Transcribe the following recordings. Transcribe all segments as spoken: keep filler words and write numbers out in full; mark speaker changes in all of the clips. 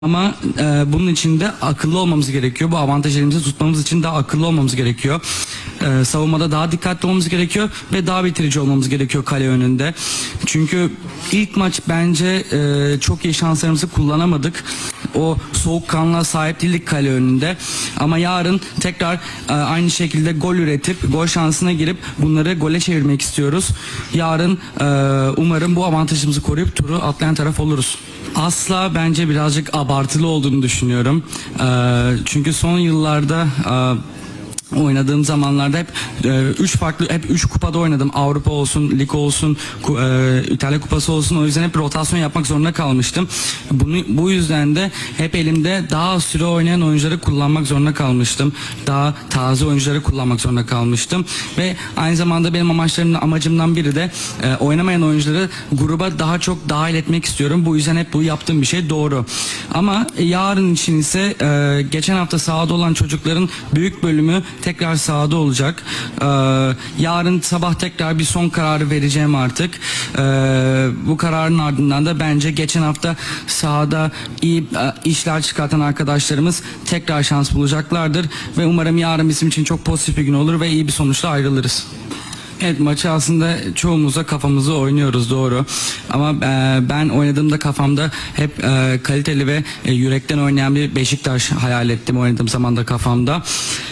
Speaker 1: Ama e, bunun için de akıllı olmamız gerekiyor. Bu avantaj elimize tutmamız için daha akıllı olmamız gerekiyor. E, savunmada daha dikkatli olmamız gerekiyor ve daha bitirici olmamız gerekiyor kale önünde. Çünkü ilk maç bence e, çok iyi şanslarımızı kullanamadık. O soğukkanlığa sahip değildik kale önünde. Ama yarın tekrar e, aynı şekilde gol üretip gol şansına girip bunları gole çevirmek istiyoruz. Yarın e, umarım bu avantajımızı koruyup turu atlayan taraf oluruz. Asla bence birazcık abartılı olduğunu düşünüyorum. Ee, çünkü son yıllarda e, oynadığım zamanlarda hep e, üç farklı hep üç kupada oynadım. Avrupa olsun, lig olsun, ku, e, İtalya kupası olsun. O yüzden hep rotasyon yapmak zorunda kalmıştım. Bunu bu yüzden de hep elimde daha az süre oynayan oyuncuları kullanmak zorunda kalmıştım. Daha taze oyuncuları kullanmak zorunda kalmıştım ve aynı zamanda benim amaçlarımın amacımdan biri de e, oynamayan oyuncuları gruba daha çok dahil etmek istiyorum. Bu yüzden hep bu yaptığım bir şey doğru. Ama yarın için ise e, geçen hafta sahada olan çocukların büyük bölümü tekrar sahada olacak. Ee, yarın sabah tekrar bir son kararı vereceğim artık. Ee, bu kararın ardından da bence geçen hafta sahada iyi e, işler çıkartan arkadaşlarımız tekrar şans bulacaklardır ve umarım yarın bizim için çok pozitif bir gün olur ve iyi bir sonuçla ayrılırız. Evet, maçı aslında çoğumuzda kafamızı oynuyoruz, doğru. Ama e, ben oynadığımda kafamda hep e, kaliteli ve e, yürekten oynayan bir Beşiktaş hayal ettim oynadığım zaman da kafamda.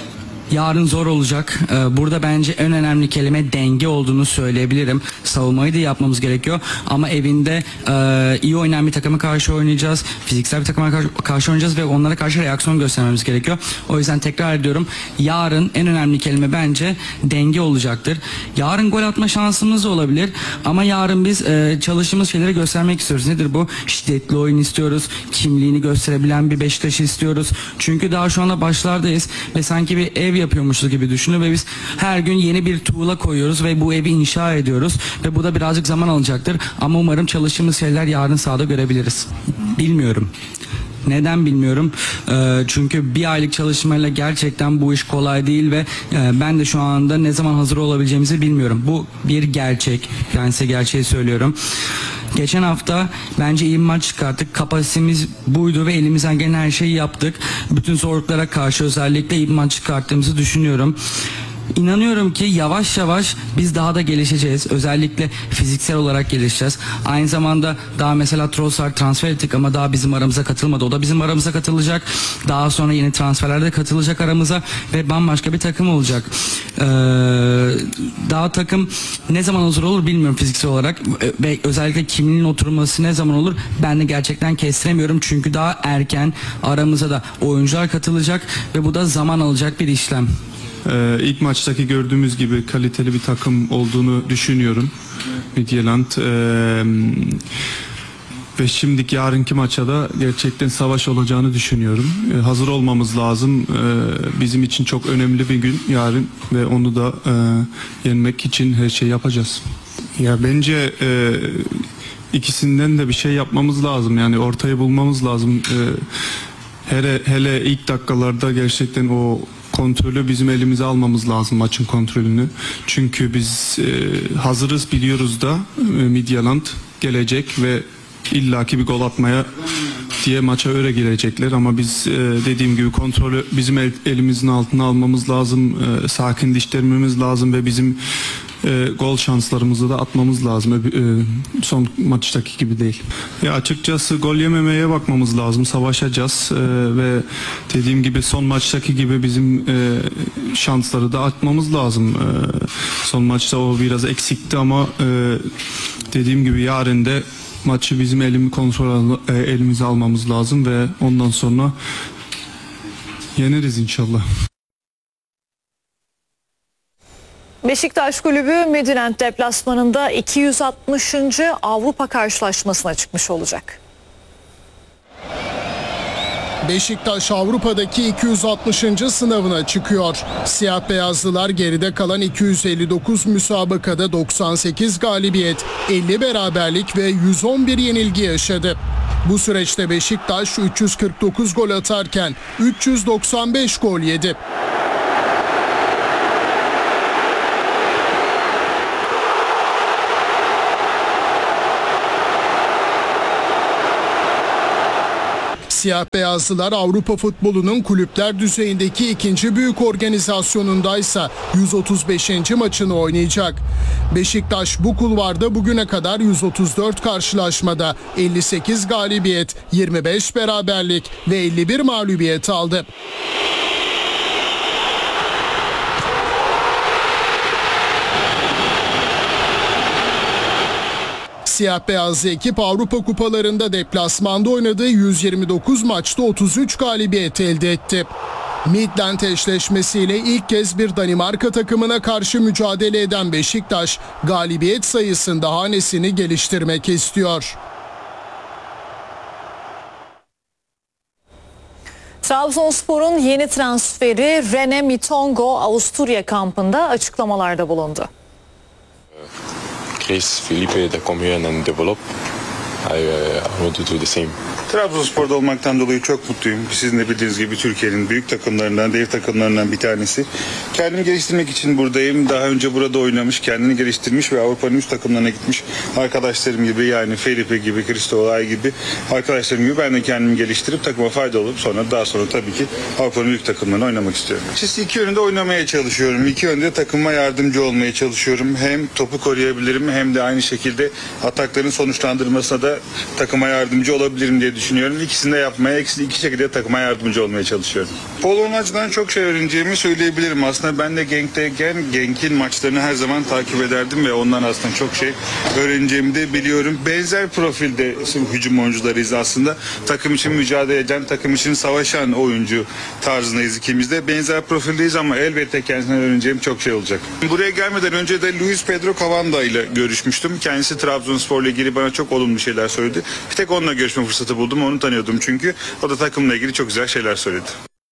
Speaker 1: Yarın zor olacak. Ee, burada bence en önemli kelime denge olduğunu söyleyebilirim. Savunmayı da yapmamız gerekiyor. Ama evinde e, iyi oynayan bir takıma karşı oynayacağız. Fiziksel bir takıma karşı, karşı oynayacağız ve onlara karşı reaksiyon göstermemiz gerekiyor. O yüzden tekrar ediyorum. Yarın en önemli kelime bence denge olacaktır. Yarın gol atma şansımız da olabilir. Ama yarın biz e, çalıştığımız şeyleri göstermek istiyoruz. Nedir bu? Şiddetli oyun istiyoruz. Kimliğini gösterebilen bir Beşiktaş'ı istiyoruz. Çünkü daha şu anda başlardayız ve sanki bir ev yapıyormuşuz gibi düşünün ve biz her gün yeni bir tuğla koyuyoruz ve bu evi inşa ediyoruz ve bu da birazcık zaman alacaktır ama umarım çalıştığımız şeyler yarın sahada görebiliriz. Bilmiyorum. Neden bilmiyorum. Ee, çünkü bir aylık çalışmayla gerçekten bu iş kolay değil ve e, ben de şu anda ne zaman hazır olabileceğimizi bilmiyorum. Bu bir gerçek. Ben size gerçeği söylüyorum. Geçen hafta bence iyi bir maç çıkarttık. Kapasitemiz buydu ve elimizden gelen her şeyi yaptık. Bütün zorluklara karşı özellikle iyi bir maç çıkarttığımızı düşünüyorum. İnanıyorum ki yavaş yavaş biz daha da gelişeceğiz. Özellikle fiziksel olarak gelişeceğiz. Aynı zamanda daha mesela Trossard transfer ettik ama daha bizim aramıza katılmadı. O da bizim aramıza katılacak. Daha sonra yeni transferlerde katılacak aramıza ve bambaşka bir takım olacak. Ee, daha takım ne zaman hazır olur bilmiyorum fiziksel olarak ve özellikle kimliğin oturması ne zaman olur ben de gerçekten kestiremiyorum. Çünkü daha erken aramıza da oyuncular katılacak ve bu da zaman alacak bir işlem.
Speaker 2: Ee, ilk maçtaki gördüğümüz gibi kaliteli bir takım olduğunu düşünüyorum. Midtjylland. Ee, ve şimdiki yarınki maça da gerçekten savaş olacağını düşünüyorum. Ee, hazır olmamız lazım. Ee, bizim için çok önemli bir gün yarın ve onu da e, yenmek için her şeyi yapacağız. Ya bence e, ikisinden de bir şey yapmamız lazım. Yani ortayı bulmamız lazım. Ee, hele hele ilk dakikalarda gerçekten o kontrolü bizim elimize almamız lazım, maçın kontrolünü. Çünkü biz e, hazırız, biliyoruz da e, Midtjylland gelecek ve illaki bir gol atmaya diye maça öyle girecekler ama biz e, dediğim gibi kontrolü bizim el, elimizin altına almamız lazım, e, sakinleştirmemiz lazım ve bizim e, gol şanslarımızı da atmamız lazım. E, son maçtaki gibi değil. Ya açıkçası gol yememeye bakmamız lazım. Savaşacağız e, ve dediğim gibi son maçtaki gibi bizim e, şansları da atmamız lazım. E, son maçta o biraz eksikti ama e, dediğim gibi yarın da maçı bizim elimi kontrol e, elimize almamız lazım ve ondan sonra yeneriz inşallah.
Speaker 3: Beşiktaş Kulübü Midtjylland deplasmanında iki yüz altmışıncı Avrupa karşılaşmasına çıkmış olacak.
Speaker 4: Beşiktaş Avrupa'daki iki yüz altmışıncı sınavına çıkıyor. Siyah beyazlılar geride kalan iki yüz elli dokuz müsabakada doksan sekiz galibiyet, elli beraberlik ve yüz on bir yenilgi yaşadı. Bu süreçte Beşiktaş üç yüz kırk dokuz gol atarken üç yüz doksan beş gol yedi. Siyah beyazlılar Avrupa futbolunun kulüpler düzeyindeki ikinci büyük organizasyonundaysa yüz otuz beşinci maçını oynayacak. Beşiktaş bu kulvarda bugüne kadar yüz otuz dört karşılaşmada elli sekiz galibiyet, yirmi beş beraberlik ve elli bir mağlubiyet aldı. Siyah beyazlı ekip Avrupa kupalarında deplasmanda oynadığı yüz yirmi dokuz maçta otuz üç galibiyet elde etti. Midland eşleşmesiyle ilk kez bir Danimarka takımına karşı mücadele eden Beşiktaş, galibiyet sayısında hanesini geliştirmek istiyor.
Speaker 3: Trabzonspor'un yeni transferi Rene Mitongo Avusturya kampında açıklamalarda bulundu.
Speaker 5: Chris, Felipe, they come here and develop. I, uh, I want to do the same.
Speaker 6: Trabzonspor'da olmaktan dolayı çok mutluyum. Sizin de bildiğiniz gibi Türkiye'nin büyük takımlarından, dev takımlarından bir tanesi. Kendimi geliştirmek için buradayım. Daha önce burada oynamış, kendini geliştirmiş ve Avrupa'nın üst takımlarına gitmiş arkadaşlarım gibi, yani Felipe gibi, Cristo Olay gibi arkadaşlarım gibi ben de kendimi geliştirip takıma fayda olup sonra daha sonra tabii ki Avrupa'nın büyük takımlarına oynamak istiyorum. Siz iki yönde oynamaya çalışıyorum. İki yönde takıma yardımcı olmaya çalışıyorum. Hem topu koruyabilirim hem de aynı şekilde atakların sonuçlandırmasına da takıma yardımcı olabilirim diye düşünüyorum. İkisini de yapmaya, ikisi iki şekilde takıma yardımcı olmaya çalışıyorum. Polonya'dan çok şey öğreneceğimi söyleyebilirim. Aslında ben de Genk'teyken Genk'in maçlarını her zaman takip ederdim ve ondan aslında çok şey öğreneceğimi de biliyorum. Benzer profilde hücum oyuncularıyız aslında. Takım için mücadele eden, takım için savaşan oyuncu tarzındayız ikimiz de. Benzer profildeyiz ama elbette kendisinden öğreneceğim çok şey olacak. Buraya gelmeden önce de Luis Pedro Cavanda ile görüşmüştüm. Kendisi Trabzonspor'la ilgili bana çok olumlu şeyler söyledi. Bir tek onunla görüşme fırsatı buldum. Onu tanıyordum çünkü. O da takımla ilgili çok güzel şeyler söyledi.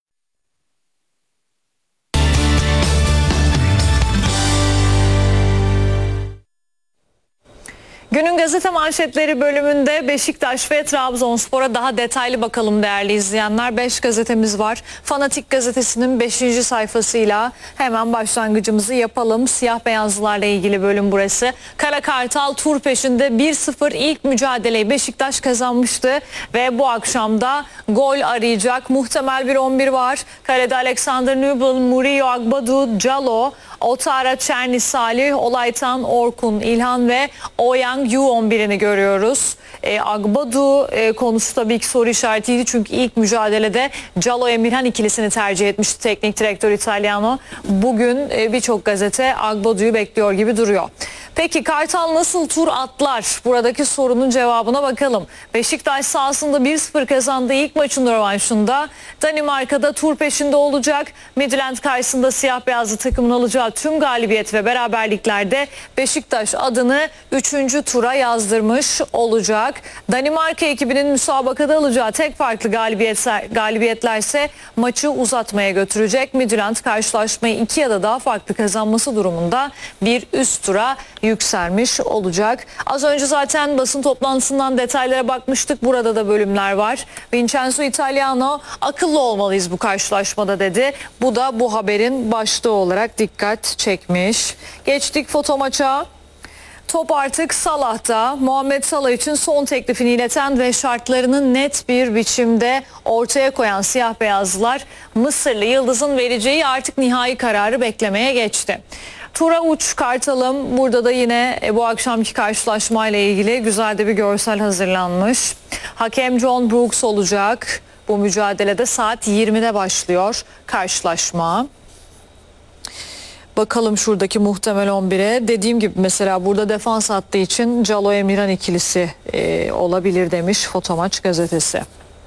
Speaker 3: Günün gazete manşetleri bölümünde Beşiktaş ve Trabzonspor'a daha detaylı bakalım değerli izleyenler. beş gazetemiz var. Fanatik gazetesinin beşinci sayfasıyla hemen başlangıcımızı yapalım. Siyah beyazlılarla ilgili bölüm burası. Kara Kartal tur peşinde bir sıfır ilk mücadeleyi Beşiktaş kazanmıştı ve bu akşam da gol arayacak. Muhtemel bir on bir var. Kalede Alexander Nubel, Murillo Agbadu, Calo, Otara, Çerni, Salih, Olaytan, Orkun, İlhan ve Oyang U on birini görüyoruz. E, Agbadu e, konusu tabii ki soru işaretiydi çünkü ilk mücadelede Calo Emirhan ikilisini tercih etmişti teknik direktör Italiano. Bugün e, birçok gazete Agbadu'yu bekliyor gibi duruyor. Peki Kartal nasıl tur atlar? Buradaki sorunun cevabına bakalım. Beşiktaş sahasında bir sıfır kazandığı ilk maçın rövanşında Danimarka'da tur peşinde olacak. Midland karşısında siyah beyazlı takımın alacağı tüm galibiyet ve beraberliklerde Beşiktaş adını üçüncü tura yazdırmış olacak. Danimarka ekibinin müsabakada alacağı tek farklı galibiyetler, galibiyetlerse maçı uzatmaya götürecek. Midland karşılaşmayı iki ya da daha farklı kazanması durumunda bir üst tura yükselmiş olacak. Az önce zaten basın toplantısından detaylara bakmıştık. Burada da bölümler var. Vincenzo Italiano akıllı olmalıyız bu karşılaşmada dedi. Bu da bu haberin başlığı olarak dikkat çekmiş. Geçtik foto maça. Top artık Salah'ta. Muhammed Salah için son teklifini ileten ve şartlarını net bir biçimde ortaya koyan siyah beyazlılar Mısırlı Yıldız'ın vereceği artık nihai kararı beklemeye geçti. Tura uç Kartal'ım. Burada da yine bu akşamki karşılaşmayla ilgili güzel de bir görsel hazırlanmış. Hakem John Brooks olacak. Bu mücadelede saat yirmide başlıyor karşılaşma. Bakalım şuradaki muhtemel on bire. Dediğim gibi mesela burada defans attığı için Calo Emirhan ikilisi e, olabilir demiş Fotomaç gazetesi.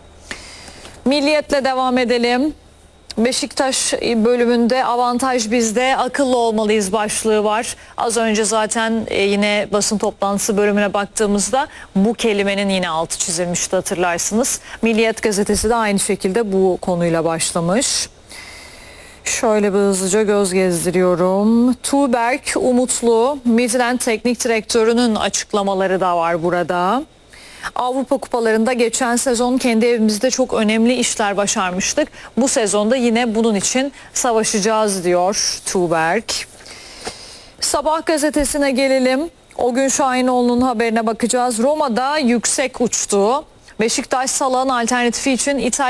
Speaker 3: Milliyetle devam edelim. Beşiktaş bölümünde avantaj bizde, akıllı olmalıyız başlığı var. Az önce zaten yine basın toplantısı bölümüne baktığımızda bu kelimenin yine altı çizilmişti hatırlarsınız. Milliyet gazetesi de aynı şekilde bu konuyla başlamış. Şöyle bir hızlıca göz gezdiriyorum. Tuğberk Umutlu, Midland Teknik Direktörü'nün açıklamaları da var burada. Avrupa kupalarında geçen sezon kendi evimizde çok önemli işler başarmıştık. Bu sezonda yine bunun için savaşacağız diyor Tuğberk. Sabah gazetesine gelelim. O gün Şahinoğlu'nun haberine bakacağız. Roma'da yüksek uçtu. Beşiktaş Salah'ın alternatifi için İtalya